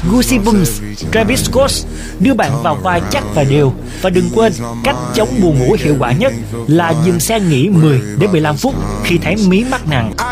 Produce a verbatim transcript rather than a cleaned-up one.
Goosebumps, Travis Scott đưa bạn vào vai chắc và đều. Và đừng quên, cách chống buồn ngủ hiệu quả nhất là dừng xe nghỉ mười đến mười lăm phút khi thấy mí mắt nặng.